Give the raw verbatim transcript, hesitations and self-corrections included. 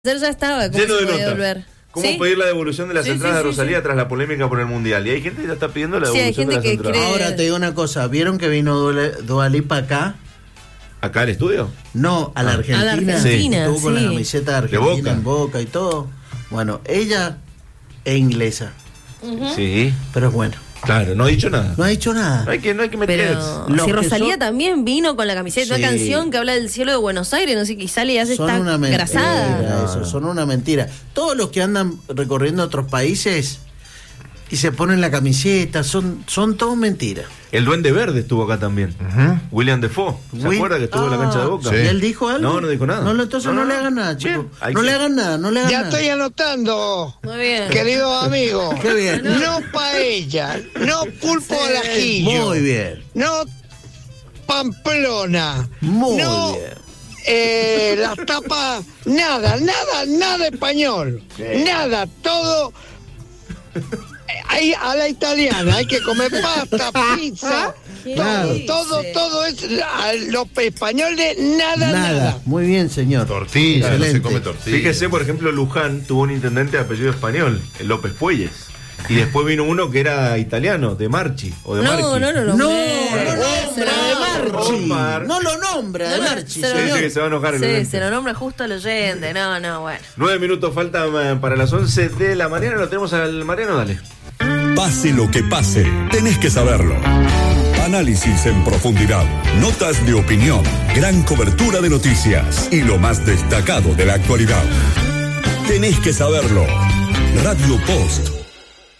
Ayer ya estaba, ¿cómo lleno se de podía notas. volver? ¿Cómo ¿Sí? pedir la devolución de las Sí, entradas sí, de sí, Rosalía sí. tras la polémica por el Mundial? Y hay gente que ya está pidiendo la Sí, hay devolución de gente las que entradas. cree- Ahora te digo una cosa, ¿vieron que vino Dua- Dua Lipa acá? ¿Acá al estudio? No, a la Ah. Argentina. A la Argentina, Estuvo con sí. la camiseta de De Argentina Boca. en Boca y todo. Bueno, ella es inglesa, Sí, pero es bueno. claro, no ha dicho nada. No ha dicho nada. No hay que, no hay que meter. Pero Los si que Rosalía son- también vino con la camiseta, Sí. una canción que habla del cielo de Buenos Aires, no sé qué, y sale y hace Son esta una mentira, grasada. eso, son una mentira. Todos los que andan recorriendo otros países y se ponen la camiseta, son, son todos mentiras. El Duende Verde estuvo acá también. William Defoe. ¿Se Will- acuerda que estuvo en la cancha de Boca? Ah, ¿y él dijo algo? No, no dijo nada. No, no, entonces no, No, no, le no. hagan nada, Bien, chicos. hay No que- le hagan nada, no le hagan Ya nada. estoy anotando, Muy bien. querido amigo. Qué bien. No paella, no pulpo al ajillo. Muy bien. No Pamplona. Muy no, bien. eh, las tapas, nada, nada, nada español. Nada, todo eh, ahí a la italiana. Hay que comer pasta, pizza, ¿Qué todo, dice? todo, todo es a los españoles, nada, nada. Nada. Muy bien, señor. Tortilla, no Excelente. se come tortilla. Fíjese, por ejemplo, Luján tuvo un intendente de apellido español, el López Puelles. Y después vino uno que era italiano, de Marchi. O de No, Marchi. no, no, no. No, no Se lo nombra de Marchi. Omar. No lo nombra de No, no, Marchi, se lo- Dice señor. que se va a enojar el Sí, oyente. se lo nombra justo al oyente. No, no, bueno. Nueve minutos faltan eh, para las once de la mañana. Lo tenemos al Mariano, dale. Pase lo que pase, tenés que saberlo. Análisis en profundidad, notas de opinión, gran cobertura de noticias y lo más destacado de la actualidad. Tenés que saberlo. Radio Post